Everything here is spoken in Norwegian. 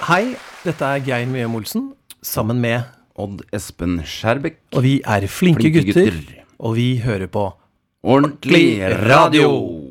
Hei, dette Geir Mjøm Olsen, sammen med Odd Espen Skjærbekk. Og vi flinke gutter, og vi hører på Ordentlig radio!